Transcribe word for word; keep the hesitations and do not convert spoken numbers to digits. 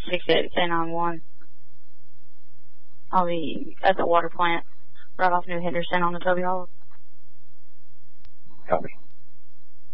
six eight K nine one. I'll be at the water plant right off New Henderson on the Toby Hollow. Copy.